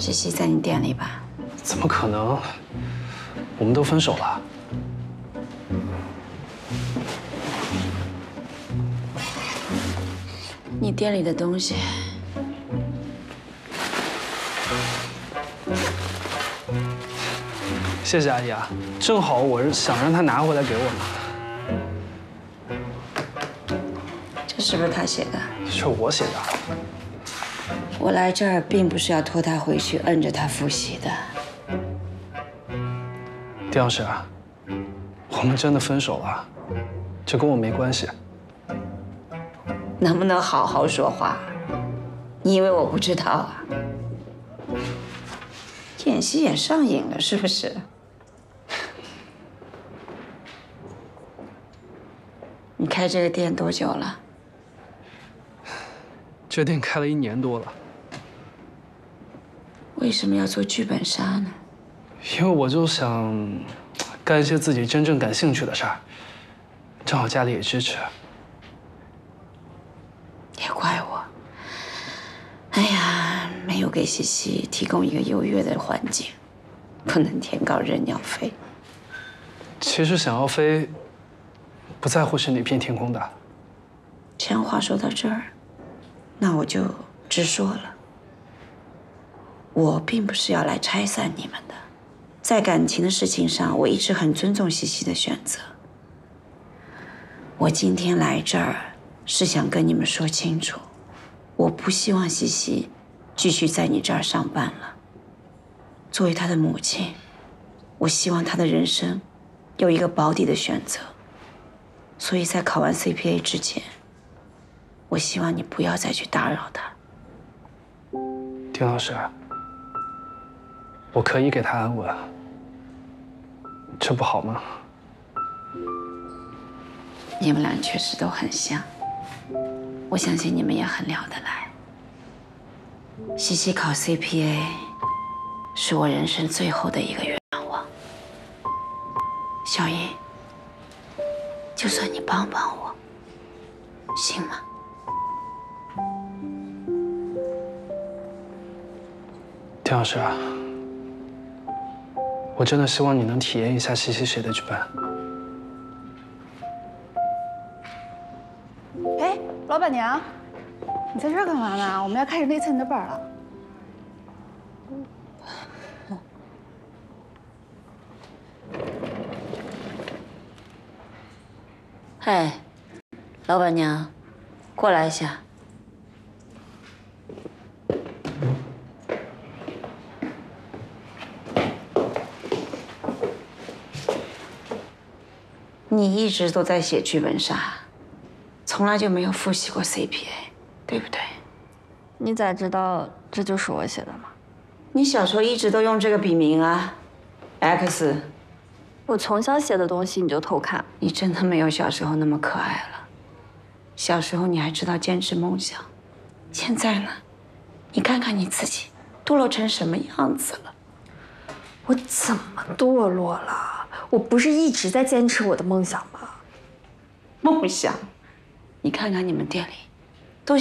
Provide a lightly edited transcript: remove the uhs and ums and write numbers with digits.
西西在你店里吧？ 怎么可能？我们都分手了。 你店里的东西， 谢谢阿姨啊，正好我是想让她拿回来给我呢。 这是不是他写的？ 是我写的。 我来这儿并不是要拖他回去摁着他复习的。 丁老师，我们真的分手了，这跟我没关系。 能不能好好说话？你以为我不知道啊？演戏也上瘾了，是不是？你开这个店多久了？ 这店开了1年多了。 为什么要做剧本杀呢？ 因为我就想干一些自己真正感兴趣的事儿，正好家里也支持。 也怪我。哎呀，没有给西西提供一个优越的环境，不能天高任鸟飞。 其实想要飞，不在乎是哪片天空的。 既然话说到这儿，那我就直说了。我并不是要来拆散你们的，在感情的事情上，我一直很尊重西西的选择。我今天来这儿是想跟你们说清楚，我不希望西西继续在你这儿上班了。作为她的母亲，我希望她的人生有一个保底的选择。所以在考完 CPA 之前，我希望你不要再去打扰她。 丁老师，我可以给他安稳，这不好吗？ 你们俩确实都很像，我相信你们也很聊得来。西西考 CPA 是我人生最后的一个愿望。小英，就算你帮帮我，行吗？ 丁老师，我真的希望你能体验一下西西写的剧本。 哎，老板娘，你在这儿干嘛呢？我们要开始内测你的本了。 嗨，老板娘，过来一下。你一直都在写剧本杀，从来就没有复习过 CPA， 对不对？ 你咋知道这就是我写的吗？ 你小时候一直都用这个笔名啊 ，X。 我从小写的东西你就偷看？ 你真的没有小时候那么可爱了。小时候你还知道坚持梦想，现在呢？你看看你自己，堕落成什么样子了？ 我怎么堕落了？我不是一直在坚持我的梦想吗？ 梦想？你看看你们店里